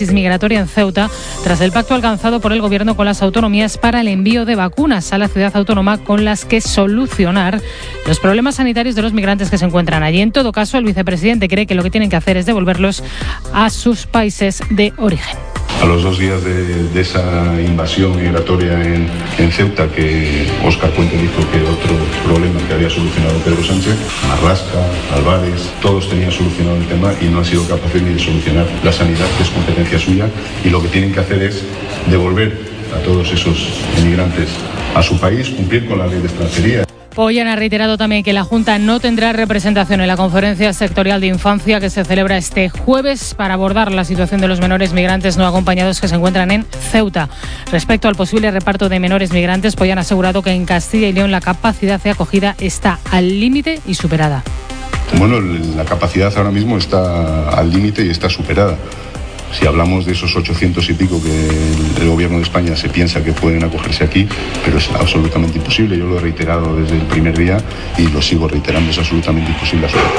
migratoria en Ceuta tras el pacto alcanzado por el Gobierno con las autonomías para el envío de vacunas a la ciudad autónoma con las que solucionar los problemas sanitarios de los migrantes que se encuentran allí. En todo caso, el vicepresidente cree que lo que tienen que hacer es devolverlos a sus países de origen. A los 2 días de esa invasión migratoria en Ceuta, que Óscar Puente dijo que otro problema que había solucionado Pedro Sánchez, Marlaska, Álvarez, todos tenían solucionado el tema y no han sido capaces ni de solucionar la sanidad, que es competencia suya, y lo que tienen que hacer es devolver a todos esos inmigrantes a su país, cumplir con la ley de extranjería. Pollán ha reiterado también que la Junta no tendrá representación en la Conferencia Sectorial de Infancia que se celebra este jueves para abordar la situación de los menores migrantes no acompañados que se encuentran en Ceuta. Respecto al posible reparto de menores migrantes, Pollán ha asegurado que en Castilla y León la capacidad de acogida está al límite y superada. Bueno, la capacidad ahora mismo está al límite y está superada. Si hablamos de esos 800 y pico que el Gobierno de España se piensa que pueden acogerse aquí, pero es absolutamente imposible. Yo lo he reiterado desde el primer día y lo sigo reiterando, es absolutamente imposible hacerlo.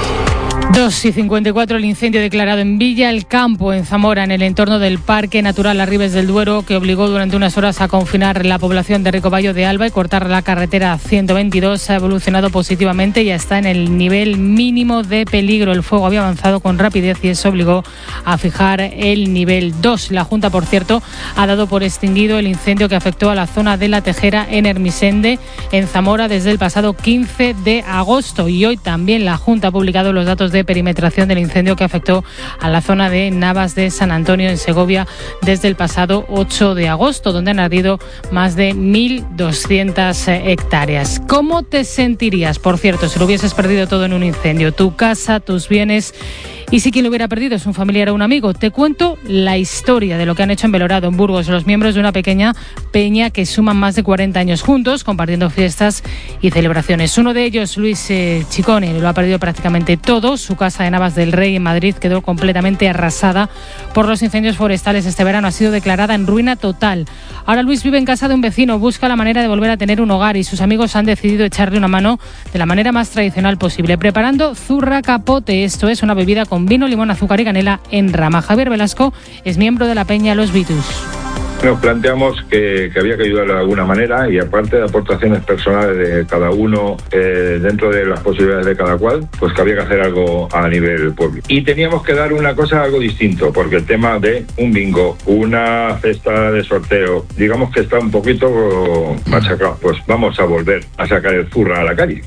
2:54, el incendio declarado en Villa El Campo, en Zamora, en el entorno del Parque Natural Arribes del Duero, que obligó durante unas horas a confinar la población de Ricobayo de Alba y cortar la carretera 122, ha evolucionado positivamente y está en el nivel mínimo de peligro. El fuego había avanzado con rapidez y eso obligó a fijar el nivel 2. La Junta, por cierto, ha dado por extinguido el incendio que afectó a la zona de La Tejera en Hermisende, en Zamora, desde el pasado 15 de agosto. Y hoy también la Junta ha publicado los datos de perimetración del incendio que afectó a la zona de Navas de San Antonio en Segovia desde el pasado 8 de agosto, donde han ardido más de 1.200 hectáreas. ¿Cómo te sentirías, por cierto, si lo hubieses perdido todo en un incendio? Tu casa, tus bienes. Y si quien lo hubiera perdido es un familiar o un amigo. Te cuento la historia de lo que han hecho en Belorado, en Burgos, los miembros de una pequeña peña que suman más de 40 años juntos, compartiendo fiestas y celebraciones. Uno de ellos, Luis Chicone, lo ha perdido prácticamente todo. Su casa de Navas del Rey, en Madrid, quedó completamente arrasada por los incendios forestales. Este verano ha sido declarada en ruina total. Ahora Luis vive en casa de un vecino, busca la manera de volver a tener un hogar y sus amigos han decidido echarle una mano de la manera más tradicional posible, preparando zurra capote. Esto es una bebida con vino, limón, azúcar y canela en rama. Javier Velasco es miembro de la peña Los Vitus. Nos planteamos que había que ayudar de alguna manera y aparte de aportaciones personales de cada uno dentro de las posibilidades de cada cual, pues que había que hacer algo a nivel pueblo. Y teníamos que dar una cosa algo distinto, porque el tema de un bingo, una cesta de sorteo, digamos que está un poquito machacado. Pues vamos a volver a sacar el zurra a la calle.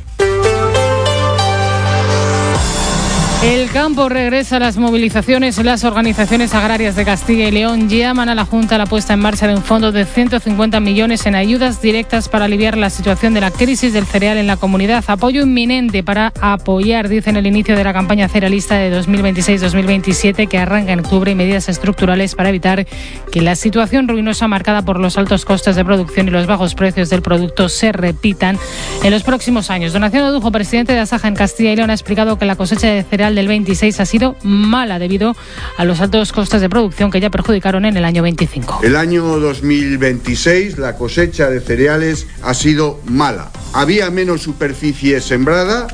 El campo regresa a las movilizaciones. Las organizaciones agrarias de Castilla y León llaman a la Junta a la puesta en marcha de un fondo de 150 millones en ayudas directas para aliviar la situación de la crisis del cereal en la comunidad. Apoyo inminente para apoyar, dicen, el inicio de la campaña cerealista de 2026-2027 que arranca en octubre y medidas estructurales para evitar que la situación ruinosa marcada por los altos costes de producción y los bajos precios del producto se repitan en los próximos años. Donación Odujo, presidente de Asaja en Castilla y León, ha explicado que la cosecha de cereal del 26 ha sido mala debido a los altos costes de producción que ya perjudicaron en el año 25. El año 2026 la cosecha de cereales ha sido mala. Había menos superficie sembrada,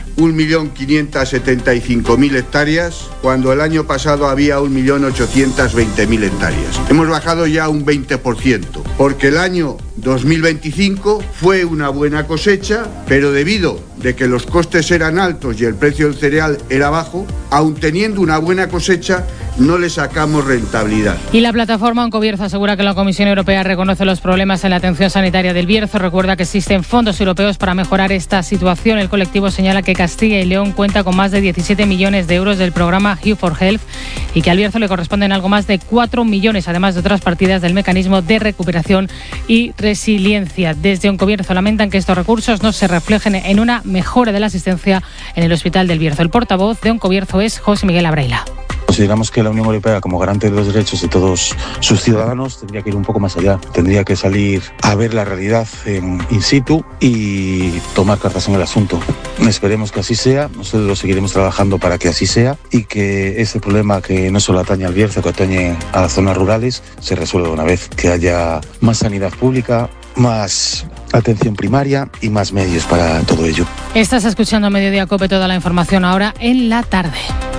1.575.000 hectáreas, cuando el año pasado había 1.820.000 hectáreas. Hemos bajado ya un 20%, porque el año 2025 fue una buena cosecha, pero debido de que los costes eran altos y el precio del cereal era bajo, aun teniendo una buena cosecha, no le sacamos rentabilidad. Y la plataforma Oncobierzo asegura que la Comisión Europea reconoce los problemas en la atención sanitaria del Bierzo. Recuerda que existen fondos europeos para mejorar esta situación. El colectivo señala que Castilla y León cuenta con más de 17 millones de euros del programa Hew for Health y que al Bierzo le corresponden algo más de 4 millones, además de otras partidas del mecanismo de recuperación y resiliencia. Desde Oncobierzo lamentan que estos recursos no se reflejen en una mejora de la asistencia en el Hospital del Bierzo. El portavoz de Oncobierzo es José Miguel Abreila. Consideramos que la Unión Europea, como garante de los derechos de todos sus ciudadanos, tendría que ir un poco más allá. Tendría que salir a ver la realidad in situ y tomar cartas en el asunto. Esperemos que así sea. Nosotros lo seguiremos trabajando para que así sea y que este problema, que no solo atañe al Bierzo, que atañe a las zonas rurales, se resuelva de una vez. Que haya más sanidad pública, más atención primaria y más medios para todo ello. Estás escuchando Mediodía COPE, toda la información ahora en la tarde.